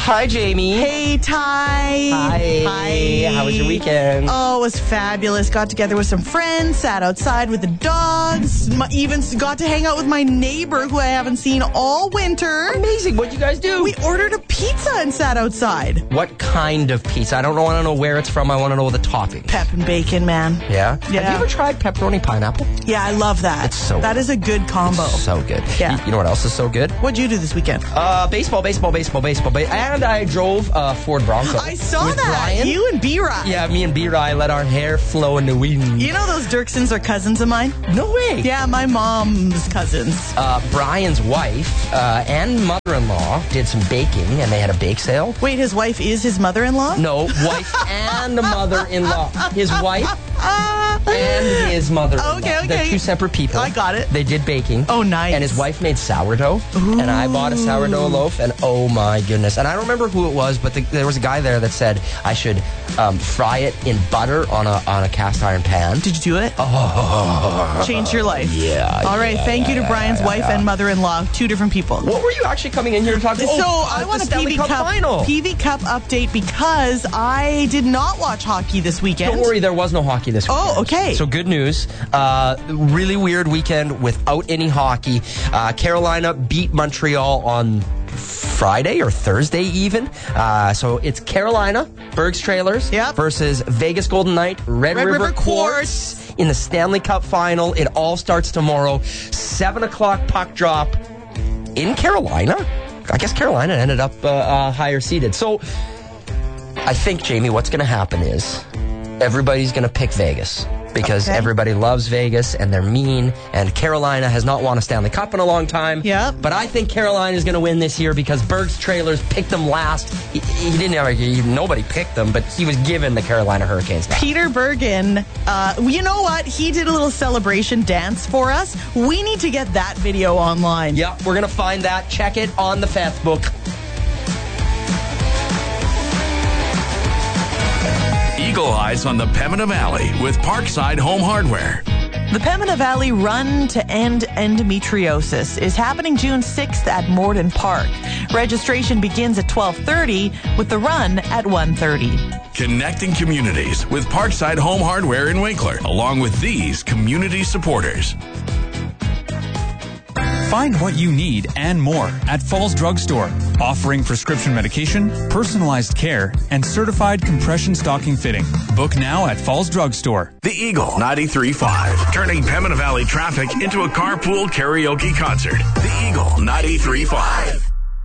Hi, Jamie. Hey, Ty. Hi. How was your weekend? Oh, it was fabulous. Got together with some friends, sat outside with the dogs, even got to hang out with my neighbor who I haven't seen all winter. Amazing. What'd you guys do? We ordered a pizza and sat outside. What kind of pizza? I don't want to know where it's from. I want to know the topping. Pep and bacon, man. Yeah? Yeah. Have you ever tried pepperoni pineapple? Yeah, I love that. It's so That good. is a good combo. So good. Yeah. You know what else is so good? What'd you do this weekend? Baseball. And I drove Ford Bronco. I saw with that. Brian. You and B-Rye. Yeah, me and B-Rye let our hair flow in the wind. You know those Dirksons are cousins of mine? No way. Yeah, my mom's cousins. Brian's wife and mother-in-law did some baking, and they had a bake sale. Wait, his wife is his mother-in-law? No, wife and mother-in-law. His wife and his mother-in-law. Okay. They're two separate people. I got it. They did baking. Oh, nice. And his wife made sourdough. Ooh. And I bought a sourdough loaf, and oh my goodness. And I don't remember who it was, but there was a guy there that said I should fry it in butter on a cast iron pan. Did you do it? Oh. Changed your life. Yeah. All right. Thank you to Brian's wife and mother-in-law. Two different people. What were you actually coming in here to talk about? So I want a Stanley PV Cup final. PV Cup update because I did not watch hockey this weekend. Don't worry, there was no hockey this weekend. Oh, okay. So good news. Really weird weekend without any hockey. Carolina beat Montreal on Friday or Thursday even. So it's Carolina, Berg's Trailers versus Vegas Golden Knight, Red River Quartz in the Stanley Cup final. It all starts tomorrow. 7 o'clock puck drop in Carolina. I guess Carolina ended up higher seeded. So I think, Jamie, what's going to happen is everybody's going to pick Vegas. Because everybody loves Vegas, and they're mean, and Carolina has not won a Stanley Cup in a long time. Yep. But I think Carolina is going to win this year because Berg's Trailers picked them last. He didn't have nobody picked them, but he was given the Carolina Hurricanes. Peter Bergen, you know what? He did a little celebration dance for us. We need to get that video online. Yeah, we're going to find that. Check it on the Facebook. Eagle Eyes on the Pembina Valley with Parkside Home Hardware. The Pembina Valley Run to End Endometriosis is happening June 6th at Morden Park. Registration begins at 12:30 with the run at 1:30. Connecting communities with Parkside Home Hardware in Winkler, along with these community supporters. Find what you need and more at Falls Drug Store, offering prescription medication, personalized care, and certified compression stocking fitting. Book now at Falls Drug Store. The Eagle 93.5, turning Pembina Valley traffic into a carpool karaoke concert. The Eagle 93.5.